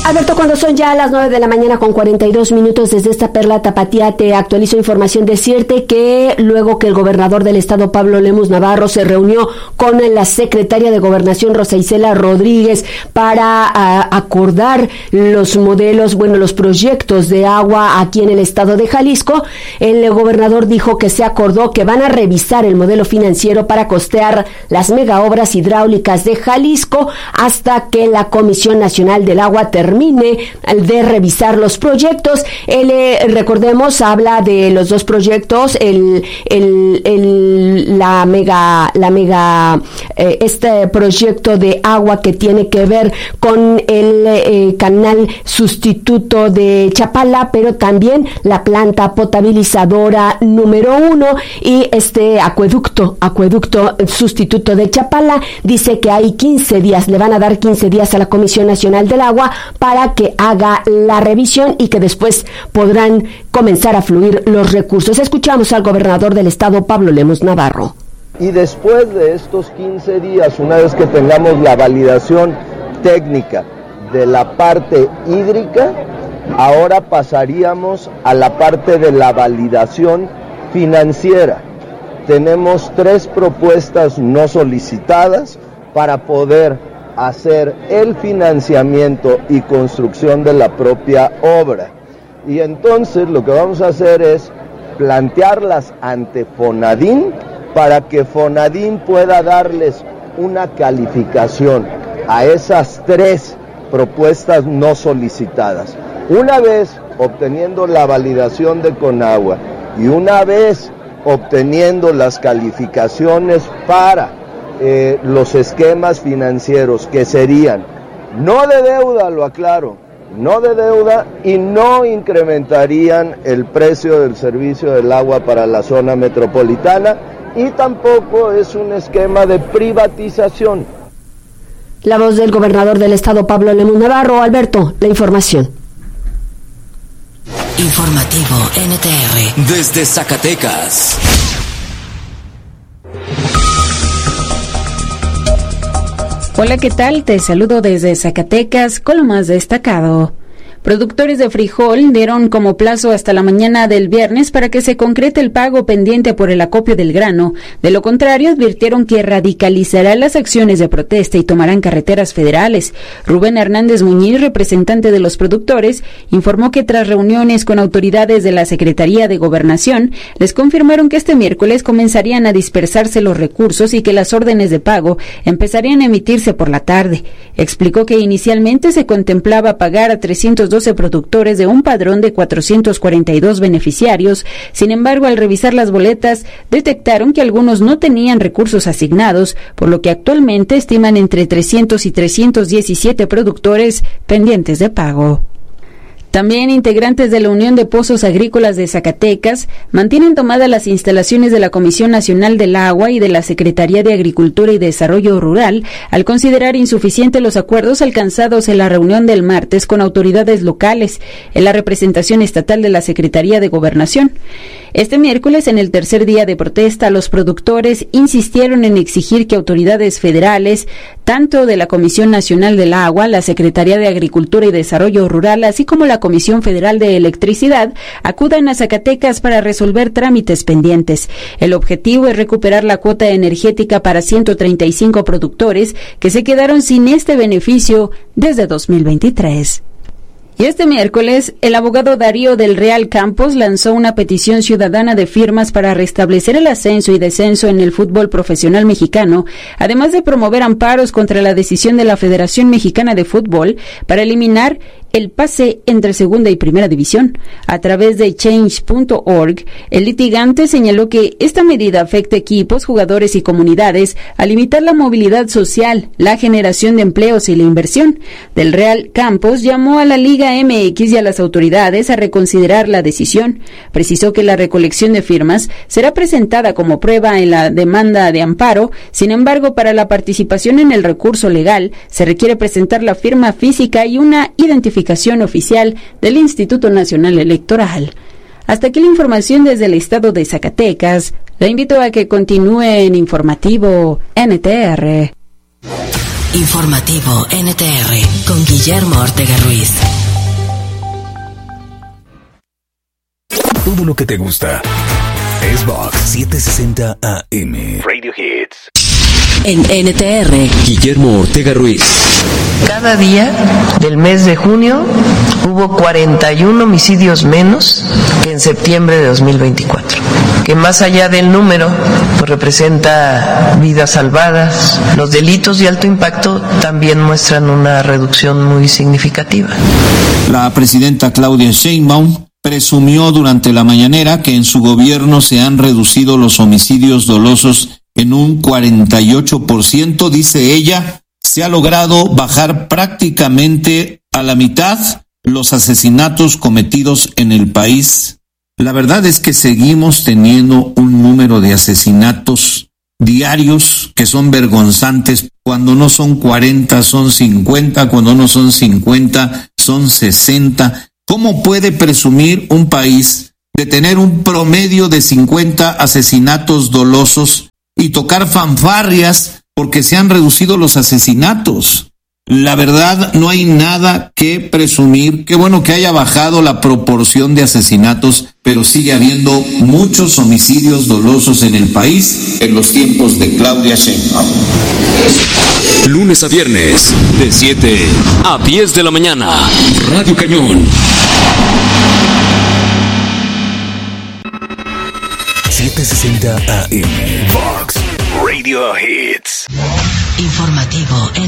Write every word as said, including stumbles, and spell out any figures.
Alberto, cuando son ya las nueve de la mañana con cuarenta y dos minutos desde esta perla tapatía, te actualizo información. Decirte que luego que el gobernador del estado, Pablo Lemus Navarro, se reunió con la secretaria de Gobernación, Rosa Isela Rodríguez, para a, acordar los modelos, bueno, los proyectos de agua aquí en el estado de Jalisco, el gobernador dijo que se acordó que van a revisar el modelo financiero para costear las megaobras hidráulicas de Jalisco hasta que la Comisión Nacional del Agua termine de revisar los proyectos. Él, eh, recordemos, habla de los dos proyectos, el, el, el la mega, la mega, eh, este proyecto de agua que tiene que ver con el eh, canal sustituto de Chapala, pero también la planta potabilizadora número uno y este acueducto, acueducto sustituto de Chapala. Dice que hay quince días, le van a dar quince días a la Comisión Nacional del Agua para que haga la revisión y que después podrán comenzar a fluir los recursos. Escuchamos al gobernador del estado, Pablo Lemus Navarro. Y después de estos quince días, una vez que tengamos la validación técnica de la parte hídrica, ahora pasaríamos a la parte de la validación financiera. Tenemos tres propuestas no solicitadas para poder hacer el financiamiento y construcción de la propia obra. Y entonces lo que vamos a hacer es plantearlas ante Fonadín para que Fonadín pueda darles una calificación a esas tres propuestas no solicitadas. Una vez obteniendo la validación de Conagua y una vez obteniendo las calificaciones para Eh, los esquemas financieros, que serían no de deuda, lo aclaro, no de deuda, y no incrementarían el precio del servicio del agua para la zona metropolitana, y tampoco es un esquema de privatización. La voz del gobernador del estado, Pablo Lemus Navarro. Alberto, la información. Informativo N T R desde Zacatecas. Hola, ¿qué tal? Te saludo desde Zacatecas con lo más destacado. Productores de frijol dieron como plazo hasta la mañana del viernes para que se concrete el pago pendiente por el acopio del grano. De lo contrario, advirtieron que radicalizarán las acciones de protesta y tomarán carreteras federales. Rubén Hernández Muñiz, representante de los productores, informó que tras reuniones con autoridades de la Secretaría de Gobernación, les confirmaron que este miércoles comenzarían a dispersarse los recursos y que las órdenes de pago empezarían a emitirse por la tarde. Explicó que inicialmente se contemplaba pagar a trescientos doce productores de un padrón de cuatrocientos cuarenta y dos beneficiarios. Sin embargo, al revisar las boletas, detectaron que algunos no tenían recursos asignados, por lo que actualmente estiman entre trescientos y trescientos diecisiete productores pendientes de pago. También integrantes de la Unión de Pozos Agrícolas de Zacatecas mantienen tomadas las instalaciones de la Comisión Nacional del Agua y de la Secretaría de Agricultura y Desarrollo Rural al considerar insuficientes los acuerdos alcanzados en la reunión del martes con autoridades locales en la representación estatal de la Secretaría de Gobernación. Este miércoles, en el tercer día de protesta, los productores insistieron en exigir que autoridades federales, tanto de la Comisión Nacional del Agua, la Secretaría de Agricultura y Desarrollo Rural, así como la Comisión Federal de Electricidad, acudan a Zacatecas para resolver trámites pendientes. El objetivo es recuperar la cuota energética para ciento treinta y cinco productores que se quedaron sin este beneficio desde dos mil veintitrés. Y este miércoles, el abogado Darío del Real Campos lanzó una petición ciudadana de firmas para restablecer el ascenso y descenso en el fútbol profesional mexicano, además de promover amparos contra la decisión de la Federación Mexicana de Fútbol para eliminar el pase entre segunda y primera división. A través de change punto org, el litigante señaló que esta medida afecta equipos, jugadores y comunidades al limitar la movilidad social, la generación de empleos y la inversión. Del Real Campos llamó a la Liga M X y a las autoridades a reconsiderar la decisión. Precisó que la recolección de firmas será presentada como prueba en la demanda de amparo. Sin embargo, para la participación en el recurso legal se requiere presentar la firma física y una identificación oficial del Instituto Nacional Electoral. Hasta aquí la información desde el estado de Zacatecas. La invito a que continúe en Informativo N T R. Informativo N T R con Guillermo Ortega Ruiz. Todo lo que te gusta es Vox setecientos sesenta A M. Radio Hits. En N T R, Guillermo Ortega Ruiz. Cada día del mes de junio hubo cuarenta y uno homicidios menos que en septiembre de dos mil veinticuatro, que más allá del número, pues representa vidas salvadas. Los delitos de alto impacto también muestran una reducción muy significativa. La presidenta Claudia Sheinbaum presumió durante la mañanera que en su gobierno se han reducido los homicidios dolosos en un cuarenta y ocho por ciento, dice ella. Se ha logrado bajar prácticamente a la mitad los asesinatos cometidos en el país. La verdad es que seguimos teniendo un número de asesinatos diarios que son vergonzantes. Cuando no son cuarenta, son cincuenta, cuando no son cincuenta, son sesenta. ¿Cómo puede presumir un país de tener un promedio de cincuenta asesinatos dolosos y tocar fanfarrias porque se han reducido los asesinatos? La verdad, no hay nada que presumir. Qué bueno que haya bajado la proporción de asesinatos, pero sigue habiendo muchos homicidios dolosos en el país en los tiempos de Claudia Sheinbaum. Lunes a viernes, de siete a diez de la mañana. Radio Cañón. setecientos sesenta A M. Vox Radio Hits. Informativo en